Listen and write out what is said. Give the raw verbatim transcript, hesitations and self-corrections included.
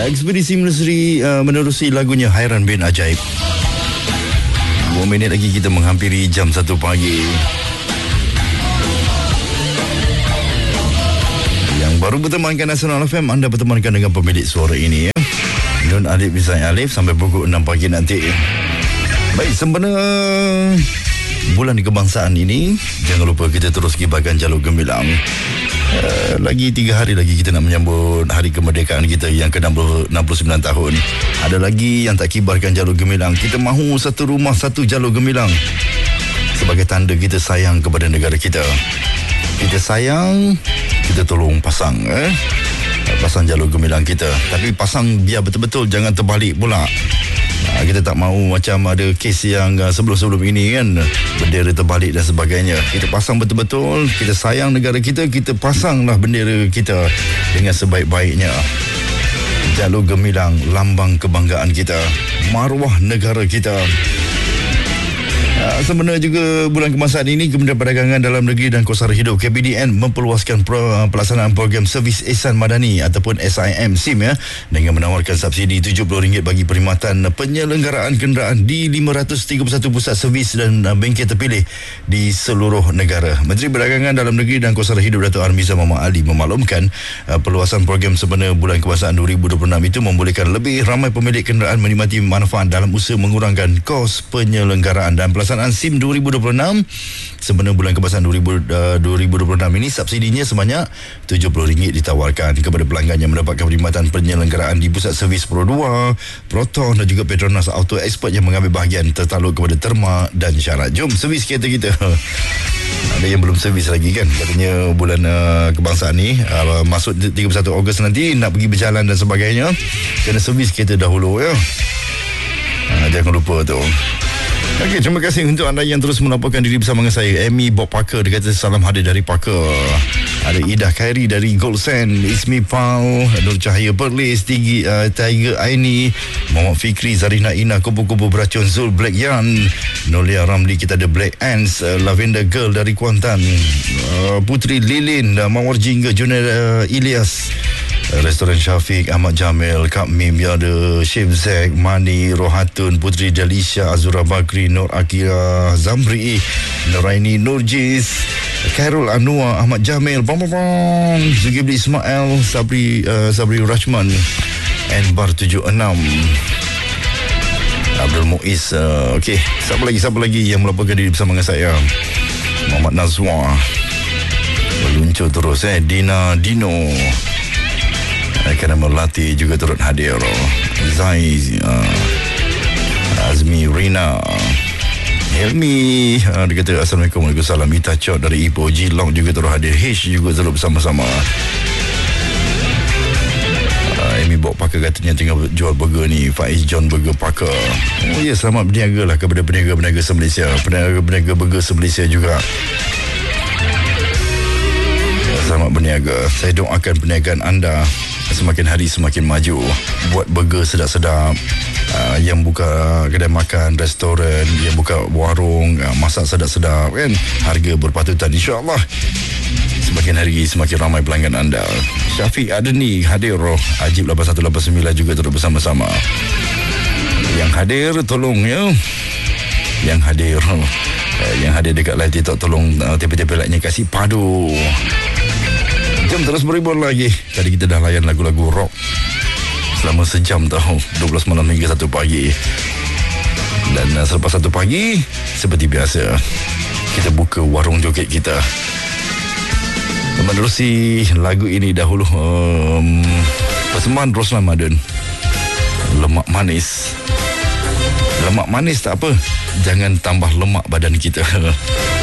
Ekspedisi menelusuri, uh, menerusi lagunya Hairan bin Ajaib. Dua minit lagi kita menghampiri jam satu pagi. Yang baru bertemankan Nasional F M, anda bertemankan dengan pemilik suara ini, ya. Nun Alif Bizai Alif sampai pukul enam pagi nanti. Baik, sempena bulan kebangsaan ini, jangan lupa kita terus kibarkan jalur gemilang. Uh, lagi tiga hari lagi kita nak menyambut hari kemerdekaan kita yang ke enam puluh sembilan tahun. Ada lagi yang tak kibarkan jalur gemilang. Kita mahu satu rumah satu jalur gemilang sebagai tanda kita sayang kepada negara kita. Kita sayang, kita tolong pasang eh? pasang jalur gemilang kita. Tapi pasang biar betul-betul, jangan terbalik pula. Ha, kita tak mahu macam ada kes yang uh, sebelum-sebelum ini kan, bendera terbalik dan sebagainya. Kita pasang betul-betul, kita sayang negara kita, kita pasanglah bendera kita dengan sebaik-baiknya. Jalur gemilang, lambang kebanggaan kita, maruah negara kita. Uh, sebenarnya juga bulan kebangsaan ini, Kementerian Perdagangan Dalam Negeri dan Kos Sara Hidup K B D N memperluaskan pro, uh, pelaksanaan program Servis Ihsan Madani ataupun S I M S I M, ya, dengan menawarkan subsidi tujuh puluh ringgit bagi perkhidmatan penyelenggaraan kenderaan di lima ratus tiga puluh satu pusat servis dan uh, bengkel terpilih di seluruh negara. Menteri Perdagangan Dalam Negeri dan Kos Sara Hidup Dato' Armiza Muhammad Ali memaklumkan uh, perluasan program sempena bulan kebangsaan dua ribu dua puluh enam itu membolehkan lebih ramai pemilik kenderaan menikmati manfaat dalam usaha mengurangkan kos penyelenggaraan. Dan pelaksanaan S I M dua ribu dua puluh enam sempena bulan kebangsaan dua ribu dua puluh enam ini, subsidinya sebanyak tujuh puluh ringgit ditawarkan kepada pelanggan yang mendapatkan perkhidmatan penyelenggaraan di pusat servis Pro dua, Proton dan juga Petronas Auto Expert yang mengambil bahagian tertakluk kepada terma dan syarat. Jom servis kereta kita. Ada yang belum servis lagi kan, katanya bulan uh, kebangsaan ni uh, masuk tiga puluh satu Ogos nanti nak pergi berjalan dan sebagainya, kena servis kereta dahulu, ya. Uh, jangan lupa tu. Okey, terima kasih untuk anda yang terus melaporkan diri bersama dengan saya. Amy Bob Parker, dia kata salam hadir dari Parker. Ada Ida Khairi dari Gold Sand, Ismi Pau, Nur Cahaya Perlis, Tigi, uh, Tiger Aini, Muhammad Fikri, Zarina Ina, Kupu-Kupu Beracun, Zul Black Yan, Nolia Ramli, kita ada Black Ants, uh, Lavender Girl dari Kuantan, uh, Putri Lilin, uh, Mawar Jingga, Junaid uh, Ilyas, Restoran Syafiq, Ahmad Jamil, Kak Mim, ya ada Chef Zack, Mani, Rohatun, Putri Dalisha, Azura Bakri, Nur Akira, Zamri, Nuraini, Nurjis, Khairul Anwar, Ahmad Jamil, bom bom bom, Zugibli Ismail, Sabri uh, Sabri Rachman, Enbar tujuh enam, Abdul Muiz. Uh, Okey, siapa lagi siapa lagi yang melaporkan diri bersama dengan saya? Muhammad Nazwa, meluncur terus eh. Dina Dino, kerana Melati juga turut hadir. Zai, uh, Azmi, Rina, Helmi, uh, dia kata Assalamualaikum, Waalaikumsalam. Ita Chot dari Ipoh, Jilong juga turut hadir. Hish juga turut bersama-sama. uh, Amy Bok Parker katanya tengah jual burger ni, Faiz John Burger Parker. Oh ya, selamat berniaga lah kepada peniaga-peniaga se-Malaysia, peniaga-peniaga burger se-Malaysia juga. Selamat berniaga. Saya doakan perniagaan anda semakin hari semakin maju. Buat burger sedap-sedap, uh, yang buka kedai makan, restoran, yang buka warung, uh, masak sedap-sedap kan, harga berpatutan, insya-Allah. Semakin hari semakin ramai pelanggan anda. Syafiq Adni hadir, Ajib lapan satu lapan sembilan juga turut bersama-sama. Yang hadir tolong, ya. Yang hadir uh, Yang hadir dekat live TikTok, tolong uh, tepi-tepi like-nya kasih padu. Jom terus berhibur lagi. Tadi kita dah layan lagu-lagu rock selama sejam tau, dua belas malam hingga satu pagi. Dan uh, selepas satu pagi, seperti biasa, kita buka warung joget kita. Menerusi lagu ini dahulu, um, persembahan Roslan Madun, Lemak Manis. Lemak manis tak apa, jangan tambah lemak badan kita.